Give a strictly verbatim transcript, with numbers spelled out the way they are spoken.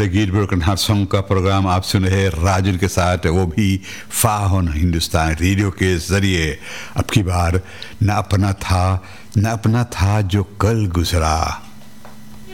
भरे गीत broken heart song का प्रोग्राम आप सुन रहे राजन के साथ, वो भी फाहोन हिंदुस्तान रेडियो के ज़रिए। अब की बार न अपना था न अपना था जो कल गुजरा,